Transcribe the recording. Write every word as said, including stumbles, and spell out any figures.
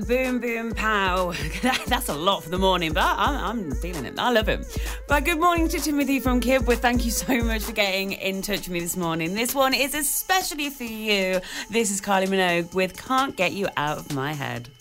Boom, boom, pow. That's a lot for the morning, but I'm, I'm feeling it. I love him. But good morning to Timothy from Kibworth. Thank you so much for getting in touch with me this morning. This one is especially for you. This is Kylie Minogue with Can't Get You Out of My Head.